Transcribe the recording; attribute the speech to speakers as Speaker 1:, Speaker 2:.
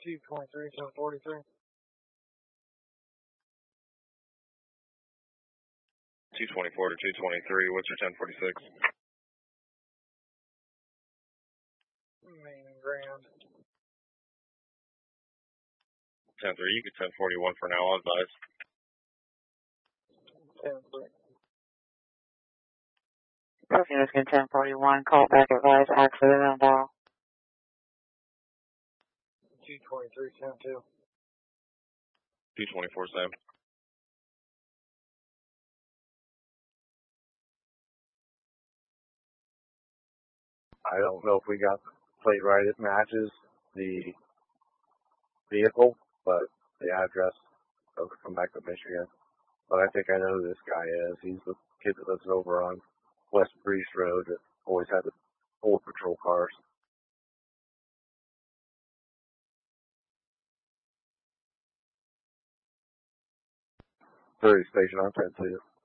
Speaker 1: 223, 1043.
Speaker 2: 224 to 223, what's your 1046?
Speaker 1: Main and Grand.
Speaker 2: 10-3, you get 1041 for now, I'll advise.
Speaker 1: 10-3.
Speaker 3: Curfew is 1041, call back advise, accident on dial.
Speaker 1: 223, 10-2.
Speaker 2: 224, same.
Speaker 4: I don't know if we got the plate right. It matches the vehicle, but the address doesn't come back to Michigan. But I think I know who this guy is. He's the kid that lives over on West Breeze Road that always had the old patrol cars. 30 station on 10-2.